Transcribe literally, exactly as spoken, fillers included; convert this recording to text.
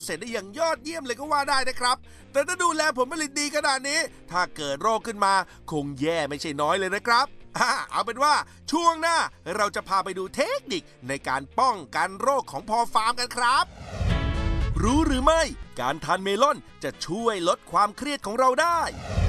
เสร็จได้อย่างยอดเยี่ยมเลยก็ว่าได้นะครับแต่ถ้าดูแลผลผลิตดีขนาดนี้ถ้าเกิดโรคขึ้นมาคงแย่ไม่ใช่น้อยเลยนะครับเอาเป็นว่าช่วงหน้าเราจะพาไปดูเทคนิคในการป้องกันโรคของพอฟาร์มกันครับรู้หรือไม่การทานเมลอนจะช่วยลดความเครียดของเราได้